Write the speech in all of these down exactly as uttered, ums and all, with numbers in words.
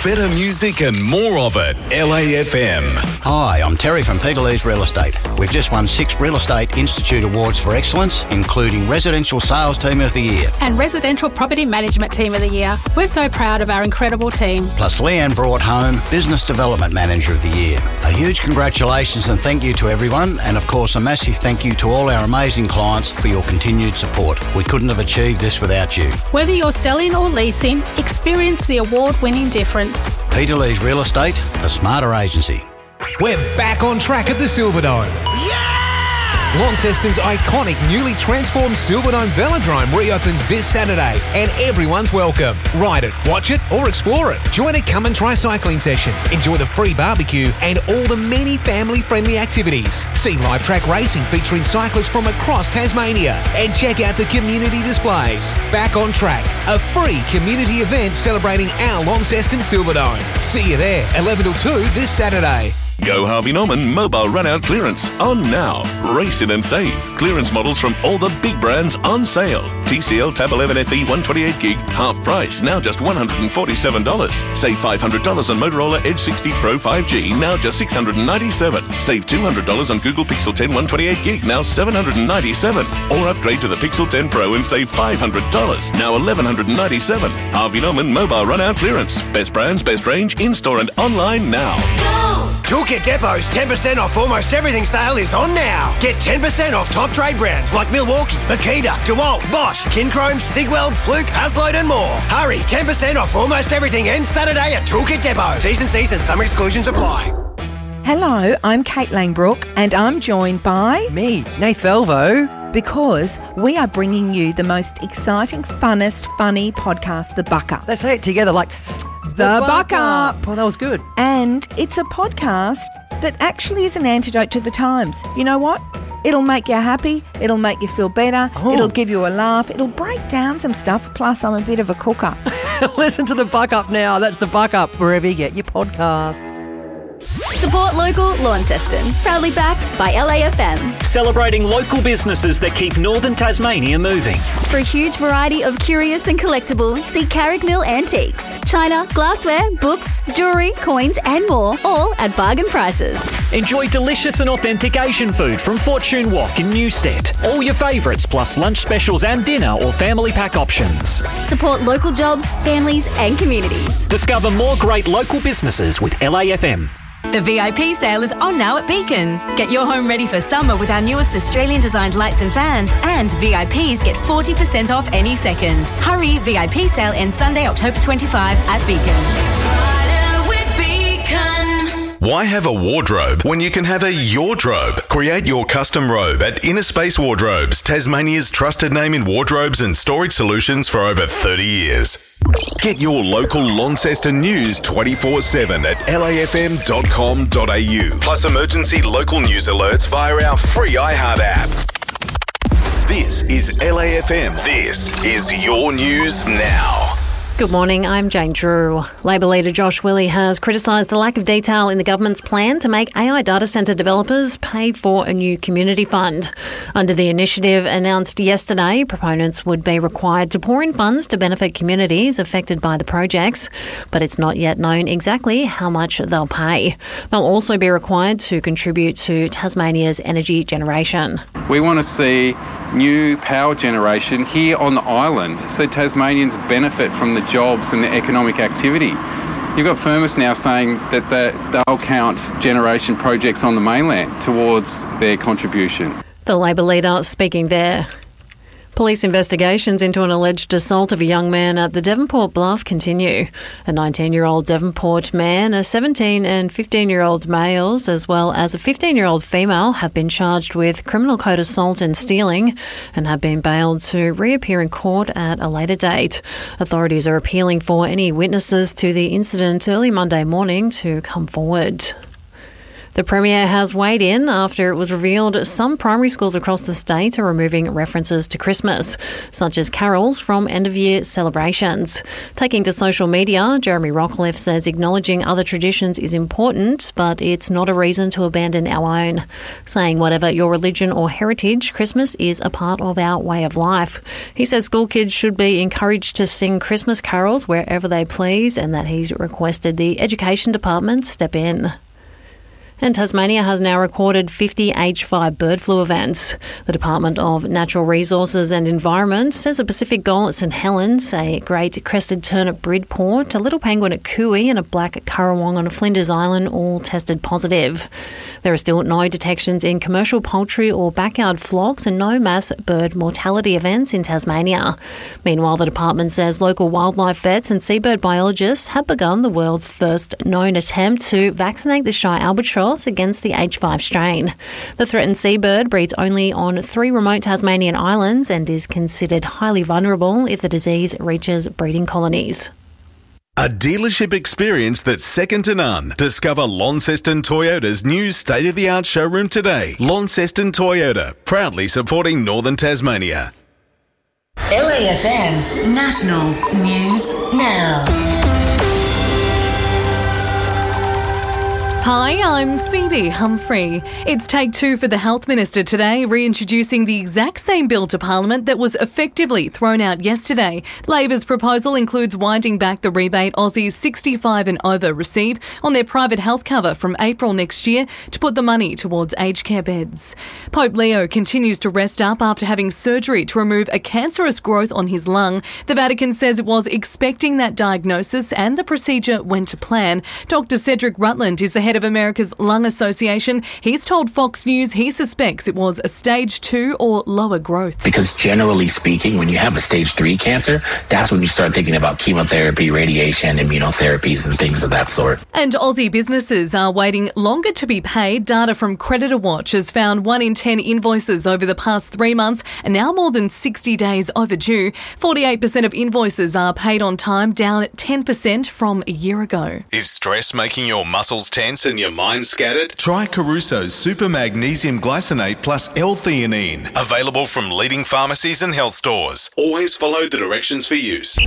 better music and more of it. L A F M. Hi, I'm Terry from Peter Lee's Real Estate. We've just won six Real Estate Institute Awards for Excellence, including Residential Sales Team of the Year and Residential Property Management Team of the Year. We're so proud of our incredible team. Plus, Leanne brought home Business Development Manager of the Year. A huge congratulations and thank you to everyone, and of course a massive thank you to all our amazing clients for your continued support. We couldn't have achieved this without you. Whether you're selling or leasing, experience the award-winning difference. Peter Lee's Real Estate, the smarter agency. We're back on track at the Silverdome. Yeah! Launceston's iconic newly transformed Silverdome Velodrome reopens this Saturday and everyone's welcome. Ride it, watch it or explore it. Join a come and try cycling session. Enjoy the free barbecue and all the many family-friendly activities. See live track racing featuring cyclists from across Tasmania and check out the community displays. Back on track, a free community event celebrating our Launceston Silverdome. See you there, eleven till two this Saturday. Go Harvey Norman Mobile Run-Out Clearance. On now. Race in and save. Clearance models from all the big brands on sale. T C L Tab eleven F E one twenty-eight gig, half price, now just one hundred forty-seven dollars. Save five hundred dollars on Motorola Edge sixty Pro five G, now just six hundred ninety-seven dollars. Save two hundred dollars on Google Pixel ten one twenty-eight gig, now seven hundred ninety-seven dollars. Or upgrade to the Pixel ten Pro and save five hundred dollars, now eleven ninety-seven dollars. Harvey Norman Mobile Run-Out Clearance. Best brands, best range, in-store and online now. Toolkit Depot's ten percent off almost everything sale is on now. Get ten percent off top trade brands like Milwaukee, Makita, DeWalt, Bosch, Kinchrome, Sigweld, Fluke, Hasload and more. Hurry, ten percent off almost everything ends Saturday at Toolkit Depot. T's and C's and some exclusions apply. Hello, I'm Kate Langbrook and I'm joined by... me, Nath Velvo. Because we are bringing you the most exciting, funnest, funny podcast, The Buck Up. Let's say it together like... The, the Buck Up. Oh, that was good. And it's a podcast that actually is an antidote to the times. You know what? It'll make you happy. It'll make you feel better. Oh. It'll give you a laugh. It'll break down some stuff. Plus, I'm a bit of a cooker. Listen to The Buck Up now. That's The Buck Up, wherever you get your podcasts. Support local Launceston. Proudly backed by L A F M. Celebrating local businesses that keep Northern Tasmania moving. For a huge variety of curious and collectible, see Carrick Mill Antiques. China, glassware, books, jewellery, coins and more, all at bargain prices. Enjoy delicious and authentic Asian food from Fortune Wok in Newstead. All your favourites plus lunch specials and dinner or family pack options. Support local jobs, families and communities. Discover more great local businesses with L A F M. The V I P sale is on now at Beacon. Get your home ready for summer with our newest Australian-designed lights and fans, and V I Ps get forty percent off any second. Hurry, V I P sale ends Sunday, October twenty-fifth at Beacon. Why have a wardrobe when you can have a Yourdrobe? Create your custom robe at Inner Space Wardrobes, Tasmania's trusted name in wardrobes and storage solutions for over thirty years. Get your local Launceston news twenty-four seven at L A F M dot com dot A U. Plus emergency local news alerts via our free iHeart app. This is L A F M. This is your news now. Good morning, I'm Jane Drew. Labor leader Josh Willey has criticised the lack of detail in the government's plan to make A I data centre developers pay for a new community fund. Under the initiative announced yesterday, proponents would be required to pour in funds to benefit communities affected by the projects, but it's not yet known exactly how much they'll pay. They'll also be required to contribute to Tasmania's energy generation. We want to see new power generation here on the island so Tasmanians benefit from the jobs and the economic activity. You've got Firmus now saying that they'll count generation projects on the mainland towards their contribution. The Labor leader speaking there. Police investigations into an alleged assault of a young man at the Devonport Bluff continue. A nineteen-year-old Devonport man, a seventeen and fifteen-year-old males, as well as a fifteen-year-old female have been charged with criminal code assault and stealing and have been bailed to reappear in court at a later date. Authorities are appealing for any witnesses to the incident early Monday morning to come forward. The Premier has weighed in after it was revealed some primary schools across the state are removing references to Christmas, such as carols from end-of-year celebrations. Taking to social media, Jeremy Rockcliffe says acknowledging other traditions is important, but it's not a reason to abandon our own. Saying whatever your religion or heritage, Christmas is a part of our way of life. He says school kids should be encouraged to sing Christmas carols wherever they please, and that he's requested the Education Department step in. And Tasmania has now recorded fifty H five bird flu events. The Department of Natural Resources and Environment says a Pacific gull at St Helens, a great crested tern at Bridport, a little penguin at Cooey and a black currawong on Flinders Island all tested positive. There are still no detections in commercial poultry or backyard flocks and no mass bird mortality events in Tasmania. Meanwhile, the department says local wildlife vets and seabird biologists have begun the world's first known attempt to vaccinate the shy albatross against the H five strain. The threatened seabird breeds only on three remote Tasmanian islands and is considered highly vulnerable if the disease reaches breeding colonies. A dealership experience that's second to none. Discover Launceston Toyota's new state-of-the-art showroom today. Launceston Toyota, proudly supporting Northern Tasmania. L A F M National News Now. Hi, I'm Phoebe Humphrey. It's take two for the Health Minister today, reintroducing the exact same bill to Parliament that was effectively thrown out yesterday. Labor's proposal includes winding back the rebate Aussies sixty-five and over receive on their private health cover from April next year to put the money towards aged care beds. Pope Leo continues to rest up after having surgery to remove a cancerous growth on his lung. The Vatican says it was expecting that diagnosis and the procedure went to plan. Doctor Cedric Rutland is the head of America's Lung Association. He's told Fox News he suspects it was a stage two or lower growth. Because generally speaking, when you have a stage three cancer, that's when you start thinking about chemotherapy, radiation, immunotherapies and things of that sort. And Aussie businesses are waiting longer to be paid. Data from Creditor Watch has found one in ten invoices over the past three months are now more than sixty days overdue. forty-eight percent of invoices are paid on time, down ten percent from a year ago. Is stress making your muscles tense and your mind scattered? Try Caruso's Super Magnesium Glycinate plus L-theanine. Available from leading pharmacies and health stores. Always follow the directions for use.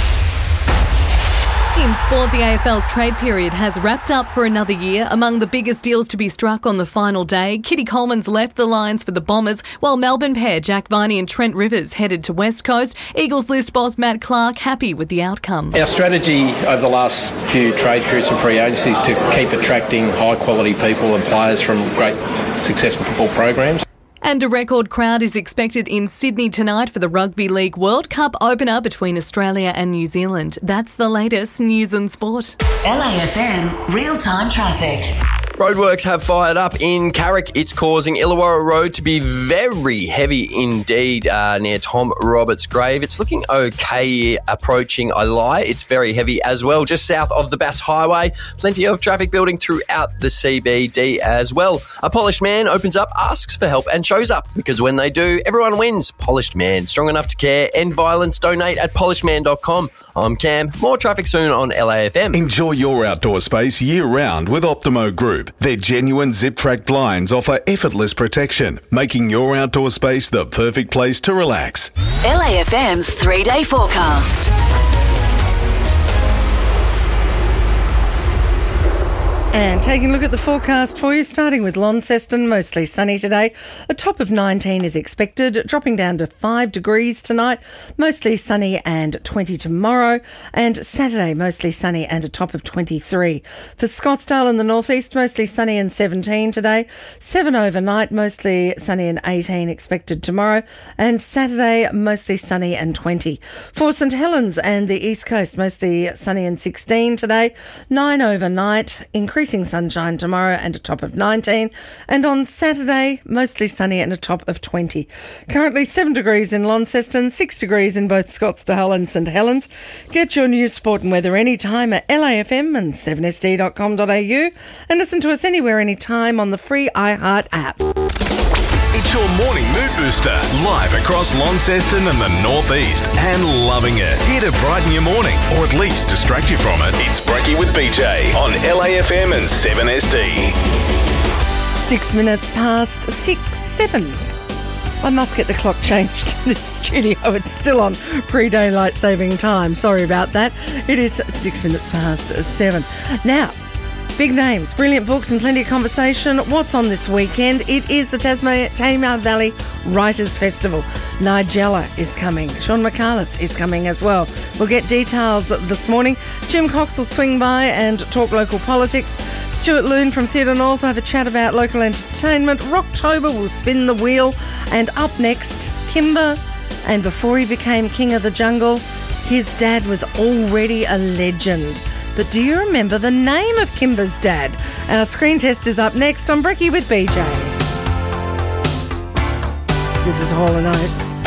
In sport, the A F L's trade period has wrapped up for another year. Among the biggest deals to be struck on the final day, Kitty Coleman's left the Lions for the Bombers, while Melbourne pair Jack Viney and Trent Rivers headed to West Coast. Eagles list boss Matt Clark happy with the outcome. Our strategy over the last few trade periods and free agencies is to keep attracting high-quality people and players from great, successful football programs. And a record crowd is expected in Sydney tonight for the Rugby League World Cup opener between Australia and New Zealand. That's the latest news and sport. L A F M real-time traffic. Roadworks have fired up in Carrick. It's causing Illawarra Road to be very heavy indeed uh, near Tom Roberts' grave. It's looking okay approaching Ilia. It's very heavy as well just south of the Bass Highway. Plenty of traffic building throughout the C B D as well. A polished man opens up, asks for help and shows up, because when they do, everyone wins. Polished Man, strong enough to care. End violence. Donate at polished man dot com. I'm Cam. More traffic soon on L A F M. Enjoy your outdoor space year-round with Optimo Group. Their genuine zip-track blinds offer effortless protection, making your outdoor space the perfect place to relax. L A F M's three-day forecast. And taking a look at the forecast for you, starting with Launceston, mostly sunny today. A top of nineteen is expected, dropping down to five degrees tonight, mostly sunny and twenty tomorrow. And Saturday, mostly sunny and a top of twenty-three. For Scottsdale in the northeast, mostly sunny and seventeen today. seven overnight, mostly sunny and eighteen expected tomorrow. And Saturday, mostly sunny and twenty. For St Helens and the east coast, mostly sunny and sixteen today. nine overnight, increasing sunshine tomorrow and a top of nineteen. And on Saturday, mostly sunny and a top of twenty. Currently seven degrees in Launceston, six degrees in both Scottsdale and St Helens. Get your news, sport and weather anytime at L A F M and seven S D dot com dot a u and listen to us anywhere, anytime on the free iHeart app. It's your morning mood booster, live across Launceston and the northeast, and loving it. Here to brighten your morning, or at least distract you from it. It's Brekkie with B J on L A F M and seven S D. Six minutes past six, seven. I must get the clock changed in this studio. It's still on pre-daylight saving time. Sorry about that. It is six minutes past seven. Now, big names, brilliant books and plenty of conversation. What's on this weekend? It is the Tasmania Tamar Valley Writers Festival. Nigella is coming. Sean McAuliffe is coming as well. We'll get details this morning. Jim Cox will swing by and talk local politics. Stuart Loon from Theatre North will have a chat about local entertainment. Rocktober will spin the wheel. And up next, Kimber. And before he became King of the Jungle, his dad was already a legend. But do you remember the name of Kimber's dad? Our screen test is up next on Brekkie with B J. This is Hall and Oates.